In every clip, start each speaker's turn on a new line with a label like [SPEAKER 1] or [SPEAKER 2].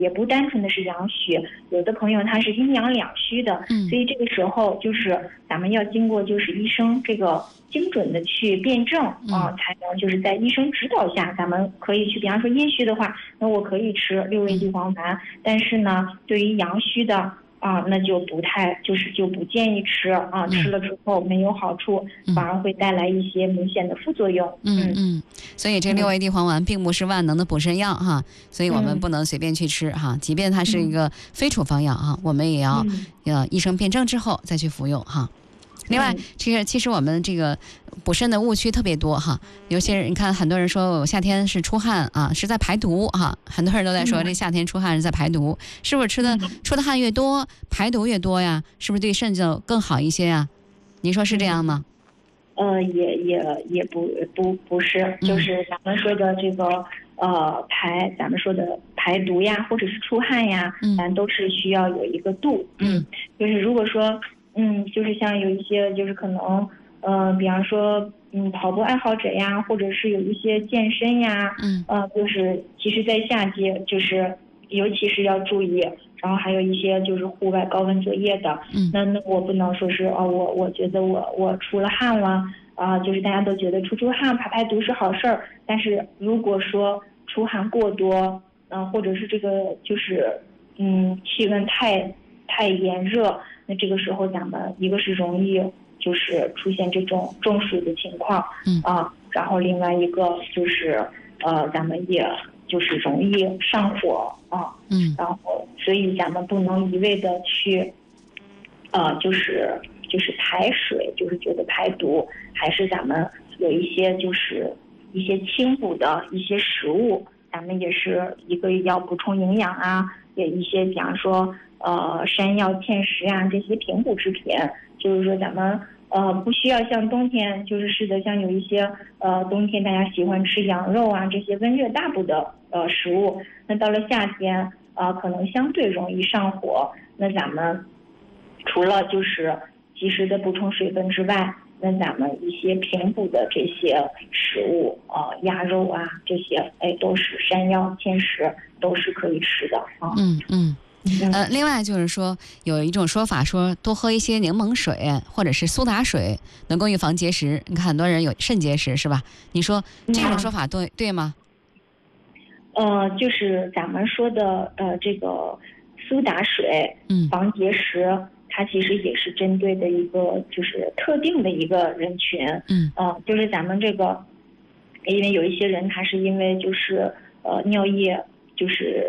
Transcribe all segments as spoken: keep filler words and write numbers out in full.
[SPEAKER 1] 也不单纯的是阳虚，有的朋友他是阴阳两虚的，
[SPEAKER 2] 嗯，
[SPEAKER 1] 所以这个时候就是咱们要经过就是医生这个精准的去辩证啊，才能就是在医生指导下，咱们可以去，比方说阴虚的话，那我可以吃六味地黄丸，但是呢，对于阳虚的。啊，那就不太，就是就不建议吃啊，吃了之后没有好处，
[SPEAKER 2] 嗯、
[SPEAKER 1] 反而会带来一些明显的副作用。
[SPEAKER 2] 嗯嗯，所以这六味地黄丸并不是万能的补肾药哈，所以我们不能随便去吃哈，即便它是一个非处方药哈，我们也要要医生辩证之后再去服用哈。另外，其实其实我们这个补肾的误区特别多哈。有些人你看，很多人说我夏天是出汗啊，是在排毒哈。很多人都在说这夏天出汗是在排毒，是不是吃的出的汗越多，排毒越多呀？是不是对肾就更好一些呀？您说是这样吗？
[SPEAKER 1] 呃，也也也不不不是，就是咱们说的这个呃排，咱们说的排毒呀，或者是出汗呀，咱都是需要有一个度。嗯，就是如果说。嗯，就是像有一些就是可能，呃，比方说，嗯，跑步爱好者呀，或者是有一些健身呀，
[SPEAKER 2] 嗯，
[SPEAKER 1] 呃，就是其实，在夏季，就是尤其是要注意，然后还有一些就是户外高温作业的，
[SPEAKER 2] 嗯，
[SPEAKER 1] 那那我不能说是哦，我我觉得我我出了汗了啊、呃，就是大家都觉得出出汗排排毒是好事儿，但是如果说出汗过多，嗯、呃，或者是这个就是嗯气温太太炎热。那这个时候咱们一个是容易就是出现这种中暑的情况，
[SPEAKER 2] 嗯
[SPEAKER 1] 啊，然后另外一个就是呃咱们也就是容易上火啊，
[SPEAKER 2] 嗯，
[SPEAKER 1] 然后所以咱们不能一味的去，呃就是就是排水，就是觉得排毒，还是咱们有一些就是一些清补的一些食物，咱们也是一个要补充营养啊，也一些比方说。呃，山药、芡实啊，这些平补之品，就是说咱们呃不需要像冬天，就是是的，像有一些呃冬天大家喜欢吃羊肉啊这些温热大补的呃食物，那到了夏天呃可能相对容易上火，那咱们除了就是及时的补充水分之外，那咱们一些平补的这些食物，呃鸭肉啊这些，哎都是山药、芡实都是可以吃的啊。
[SPEAKER 2] 嗯嗯。呃，另外就是说，有一种说法说，多喝一些柠檬水或者是苏打水，能够预防结石。你看很多人有肾结石，是吧？你说这种说法对对吗？
[SPEAKER 1] 呃，就是咱们说的呃，这个苏打水防结石，嗯、它其实也是针对的一个就是特定的一个人群。
[SPEAKER 2] 嗯，
[SPEAKER 1] 呃，就是咱们这个，因为有一些人他是因为就是呃尿液就是。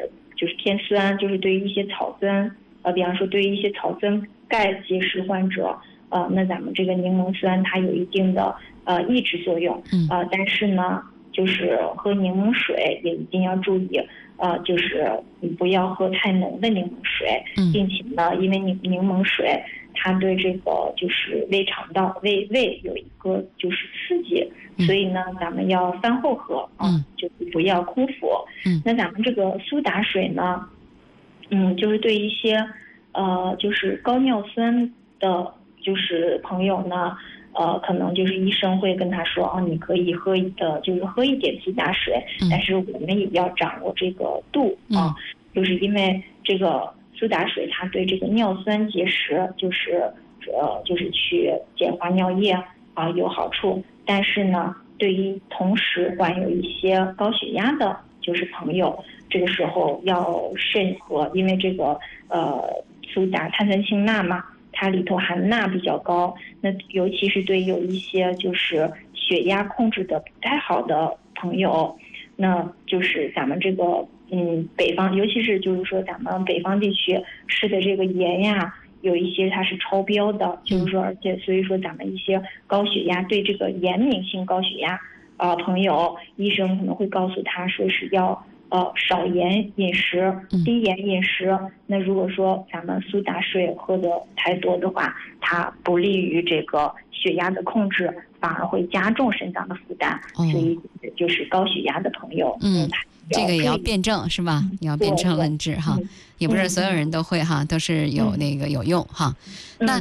[SPEAKER 1] 就是偏酸，就是对于一些草酸，呃，比方说对于一些草酸钙结石患者，呃，那咱们这个柠檬酸它有一定的呃抑制作用，呃，但是呢，就是喝柠檬水也一定要注意，呃，就是你不要喝太浓的柠檬水，并且呢，因为柠柠檬水它对这个就是胃肠道、胃胃有一个就是刺激。所以呢，咱们要饭后喝啊，嗯、就是不要空腹。
[SPEAKER 2] 嗯，
[SPEAKER 1] 那咱们这个苏打水呢，嗯，就是对一些呃，就是高尿酸的，就是朋友呢，呃，可能就是医生会跟他说，哦，你可以喝呃，就是喝一点苏打水，
[SPEAKER 2] 嗯、
[SPEAKER 1] 但是我们也要掌握这个度啊，
[SPEAKER 2] 嗯、
[SPEAKER 1] 就是因为这个苏打水它对这个尿酸结石，就是呃，就是去简化尿液啊有好处。但是呢，对于同时患有一些高血压的，就是朋友，这个时候要慎喝，因为这个呃苏打碳酸氢钠嘛，它里头含钠比较高，那尤其是对有一些就是血压控制的不太好的朋友，那就是咱们这个嗯北方，尤其是就是说咱们北方地区吃的这个盐呀。有一些它是超标的，就是说，而且所以说咱们一些高血压对这个盐敏性高血压啊、呃、朋友，医生可能会告诉他说是要呃少盐饮食、低盐饮食。那如果说咱们苏打水喝的太多的话，它不利于这个血压的控制，反而会加重肾脏的负担。
[SPEAKER 2] 哦、
[SPEAKER 1] 所以就是高血压的朋友，
[SPEAKER 2] 嗯。这个也要辩证是吧？也要辩证论治哈，也不是所有人都会哈，都是有那个有用哈。那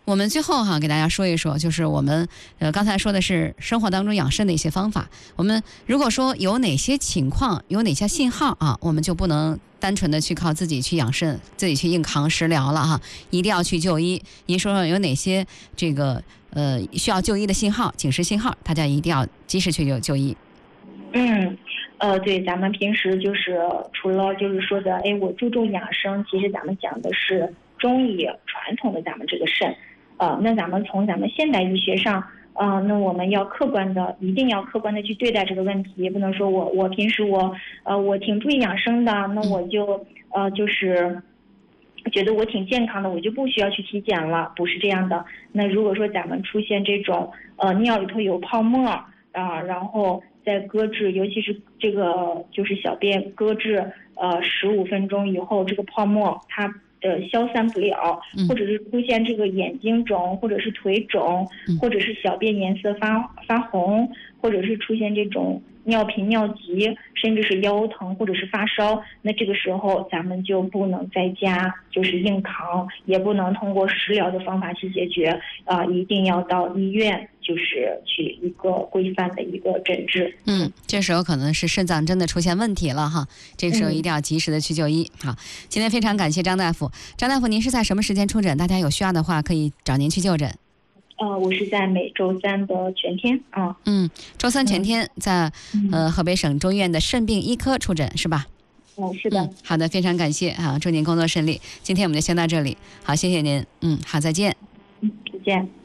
[SPEAKER 2] 我们最后哈给大家说一说，就是我们呃刚才说的是生活当中养肾的一些方法。我们如果说有哪些情况，有哪些信号啊，我们就不能单纯的去靠自己去养肾，自己去硬扛食疗了哈，一定要去就医。您说说有哪些这个呃需要就医的信号、警示信号，大家一定要及时去就就医。
[SPEAKER 1] 嗯。呃，对，咱们平时就是除了就是说的，哎，我注重养生，其实咱们讲的是中医传统的咱们这个肾，呃，那咱们从咱们现代医学上，呃，那我们要客观的，一定要客观的去对待这个问题，不能说我我平时我呃我挺注意养生的，那我就呃就是觉得我挺健康的，我就不需要去体检了，不是这样的。那如果说咱们出现这种呃尿里头有泡沫啊、呃，然后在搁置，尤其是这个就是小便搁置呃十五分钟以后，这个泡沫它呃消散不了，或者是出现这个眼睛肿，或者是腿肿，或者是小便颜色发发红，或者是出现这种尿频尿急，甚至是腰疼或者是发烧，那这个时候咱们就不能在家就是硬扛，也不能通过食疗的方法去解决啊、呃，一定要到医院就是去一个规范的一个诊治。
[SPEAKER 2] 嗯，这时候可能是肾脏真的出现问题了哈，这个时候一定要及时的去就医。好、嗯，今天非常感谢张大夫。张大夫，您是在什么时间出诊？大家有需要的话可以找您去就诊。
[SPEAKER 1] 呃，我是在每周三的全天啊。
[SPEAKER 2] 嗯，周三全天在、嗯、呃河北省中医院的肾病医科出诊是吧？
[SPEAKER 1] 哦，是的、嗯。
[SPEAKER 2] 好的，非常感谢啊，祝您工作顺利。今天我们就先到这里，好，谢谢您。嗯，好，再见。
[SPEAKER 1] 嗯，再见。